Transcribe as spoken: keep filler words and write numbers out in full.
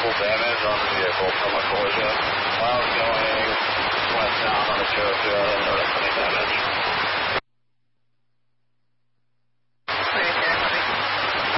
full damage on the vehicle from a collision. While I was going westbound on the two oh two, I didn't notice any damage.